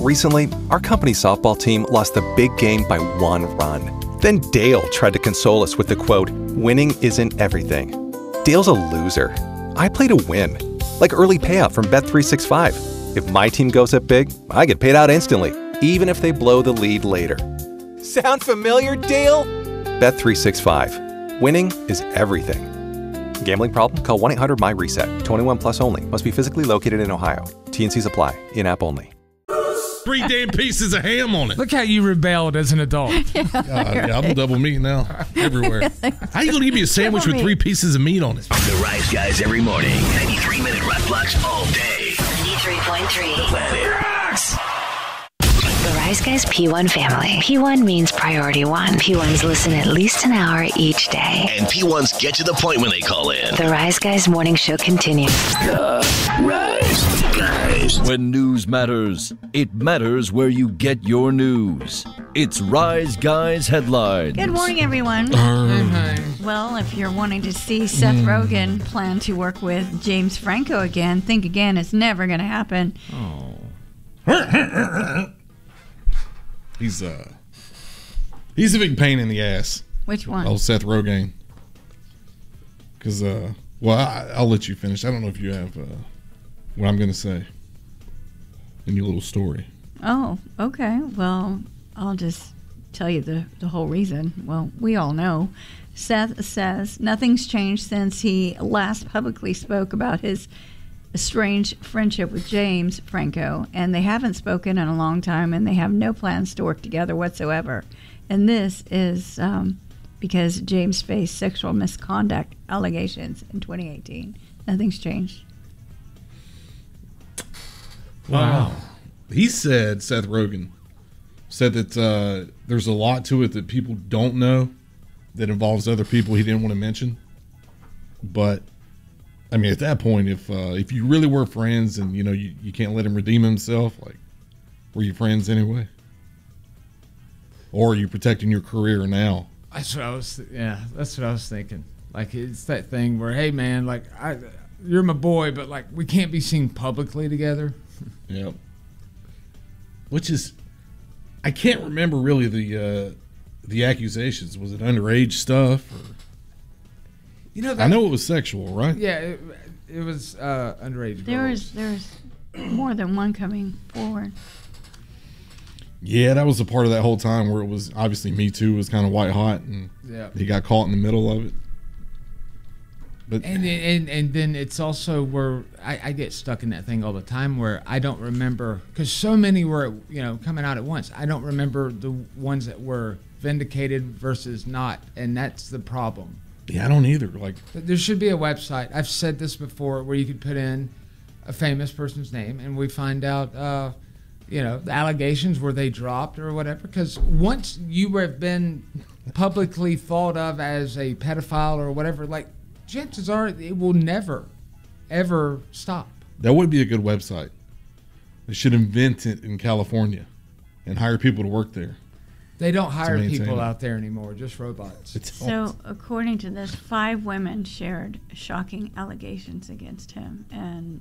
Recently, our company's softball team lost the big game by 1 run. Then Dale tried to console us with the quote, "Winning isn't everything." Dale's a loser. I play to win, like early payout from Bet365. If my team goes up big, I get paid out instantly, even if they blow the lead later. Sound familiar, Dale? Bet365. Winning is everything. Gambling problem? Call 1-800-MY-RESET. 21 plus only. Must be physically located in Ohio. T&Cs apply. In-app only. 3 damn pieces of ham on it. Look how you rebelled as an adult. Yeah, I'm double meat now. Everywhere. How you going to give me a sandwich with 3 pieces of meat on it? The Rise Guys every morning. 93-minute rock blocks all day. 93.3. The Planet Rocks. The Rise Guys P1 family. P1 means priority one. P1s listen at least an hour each day. And P1s get to the point when they call in. The Rise Guys morning show continues. The Rise Guys. When news matters, it matters where you get your news. It's Rise Guys headlines. Good morning, everyone. Well, if you're wanting to see Seth Rogen plan to work with James Franco again, think again. It's never going to happen. He's a big pain in the ass. Which one? Oh, Seth Rogen. Because, I'll let you finish. I don't know if you have what I'm going to say in your little story. Oh, okay. Well, I'll just tell you the whole reason. Well, we all know. Seth says nothing's changed since he last publicly spoke about his estranged friendship with James Franco, and they haven't spoken in a long time, and they have no plans to work together whatsoever. And this is because James faced sexual misconduct allegations in 2018. Nothing's changed. Wow. He said, Seth Rogen, said that there's a lot to it that people don't know that involves other people he didn't want to mention. But I mean, at that point, if you really were friends and, you can't let him redeem himself, like, were you friends anyway? Or are you protecting your career now? That's what I was thinking. Like, it's that thing where, hey, man, like, you're my boy, but, like, we can't be seen publicly together. Yeah. Which is, I can't remember really the accusations. Was it underage stuff? Or? I know it was sexual, right? Yeah, it was underage girls. There was more than one coming forward. Yeah, that was a part of that whole time where it was obviously Me Too was kind of white hot, and he got caught in the middle of it. But and then it's also where I get stuck in that thing all the time where I don't remember, because so many were coming out at once. I don't remember the ones that were vindicated versus not, and that's the problem. Yeah, I don't either. Like, there should be a website. I've said this before, where you could put in a famous person's name, and we find out, the allegations were they dropped or whatever. Because once you have been publicly thought of as a pedophile or whatever, like, chances are it will never, ever stop. That would be a good website. They should invent it in California and hire people to work there. They don't hire people out there anymore, just robots. So, according to this, 5 women shared shocking allegations against him, and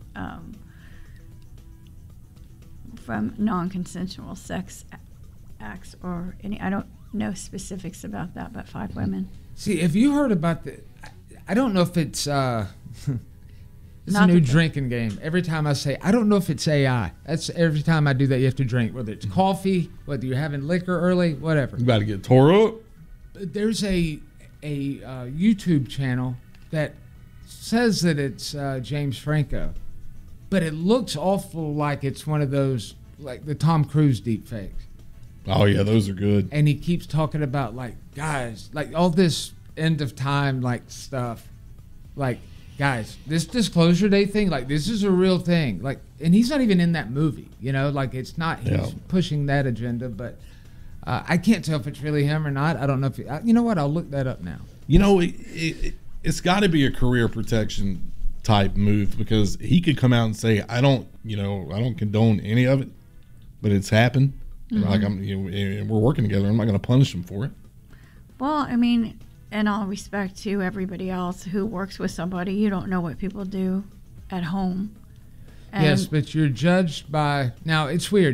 from non-consensual sex acts or any. I don't know specifics about that, but 5 women. See, have you heard about I don't know if it's it's a new drinking game. Every time I say, I don't know if it's AI. That's every time I do that, you have to drink, whether it's coffee, whether you're having liquor early, whatever. You about to get tore up. There's a YouTube channel that says that it's James Franco, but it looks awful like it's one of those, like the Tom Cruise deep fakes. Oh yeah, those are good. And he keeps talking about, like, guys, like all this end of time like stuff, like, guys, this disclosure day thing, like, this is a real thing. Like, and he's not even in that movie, like, it's not, he's pushing that agenda, but I can't tell if it's really him or not. I don't know if, you know what, I'll look that up now. It's got to be a career protection type move, because he could come out and say, I don't condone any of it, but it's happened. Mm-hmm. Like, and we're working together. I'm not going to punish him for it. Well, I mean, in all respect to everybody else who works with somebody, you don't know what people do at home. Yes, but you're judged by, now it's weird.